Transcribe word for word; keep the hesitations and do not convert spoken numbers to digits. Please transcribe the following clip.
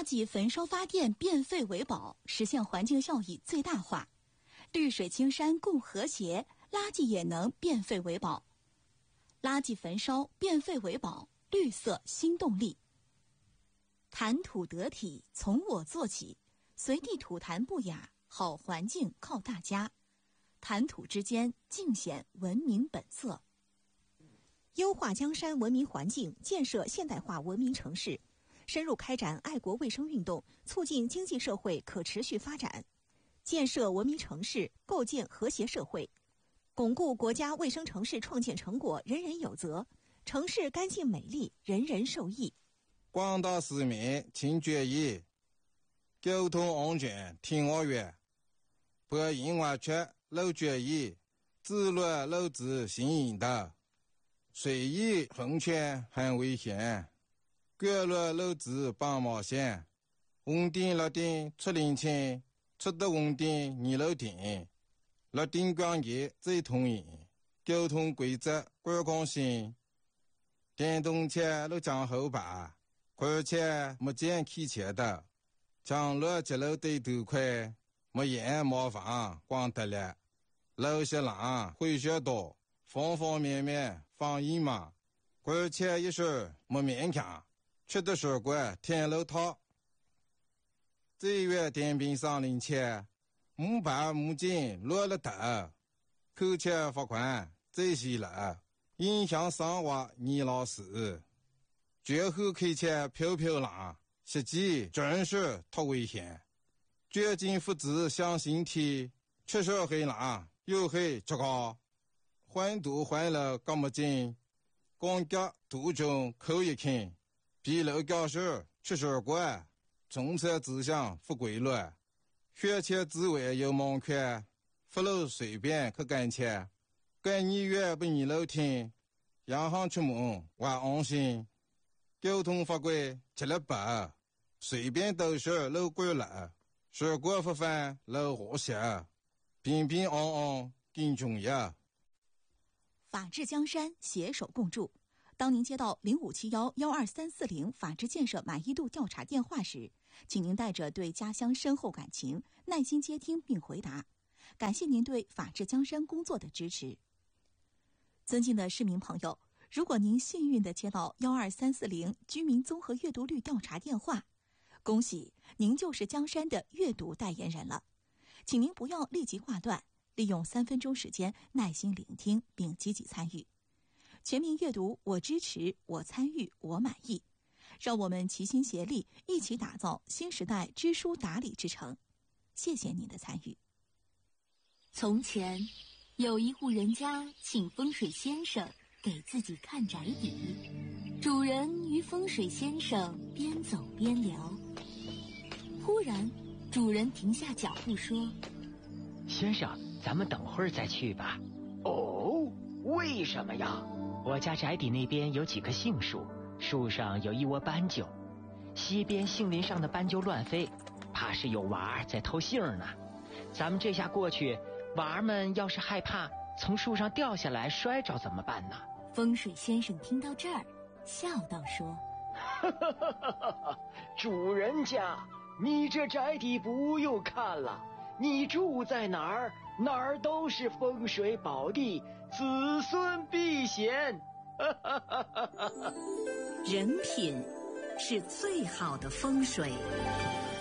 垃圾焚烧发电，变废为宝，实现环境效益最大化。绿水青山共和谐，垃圾也能变废为宝。垃圾焚烧，变废为宝，绿色新动力。谈吐得体，从我做起，随地吐痰不雅，好环境靠大家。谈吐之间，尽显文明本色。 优化江山文明环境，建设现代化文明城市，深入开展爱国卫生运动，促进经济社会可持续发展，建设文明城市，构建和谐社会，巩固国家卫生城市创建成果人人有责，城市干净美丽，人人受益。 广大市民请注意，交通安全听我话，不应外出漏注意，自律漏子行引导，随意横穿很危险，过路漏子帮忙线，红灯绿灯出领清，出的红灯你漏停，绿灯光节最通行，交通规则观光性，电动车都讲后排，而且没见开车的，将路接路对头快，没烟没房光得了，路些浪会学多，方方面面防疫嘛，而且也是没勉强，吃的水果天路套。这月电瓶上领车，木板木筋落了头，扣钱罚款这些了，影响生活你老师。绝后开车飘飘浪，实际真是太危险。绝境父子向身体，确实很浪，又很糟糕。环堵环了这么近，公交途中扣一看，比路教室确实怪，中车指向不规律，学车之外有盲圈，不路随便去赶车，赶你越不你路听，洋行出门我安心。交通法规吃了白，随便都是路过了，水果不犯路和谐，平平安安更重要。 法治江山，携手共筑。当您接到零五七幺幺二三四零法治建设满意度调查电话时，请您带着对家乡深厚感情，耐心接听并回答。感谢您对法治江山工作的支持。尊敬的市民朋友，如果您幸运地接到幺二三四零居民综合阅读率调查电话，恭喜您就是江山的阅读代言人了。请您不要立即挂断，利用三分钟时间耐心聆听并积极参与。全民阅读，我支持，我参与，我满意。让我们齐心协力，一起打造新时代知书达理之城。谢谢您的参与。 从前，有一户人家请风水先生给自己看宅邸，主人与风水先生边走边聊。忽然，主人停下脚步说：“ 先生，咱们等会儿再去吧。”“ 哦，为什么呀？”“ 我家宅邸那边有几棵杏树，树上有一窝斑鸠，西边杏林上的斑鸠乱飞，怕是有娃儿在偷杏呢。咱们这下过去，娃儿们要是害怕从树上掉下来摔着怎么办呢？” 风水先生听到这儿，笑道说：“ 哈哈哈哈哈！主人家，你这宅邸不用看了，你住在哪儿，哪儿都是风水宝地，子孙必显。”哈哈哈哈哈！ 人品是最好的风水。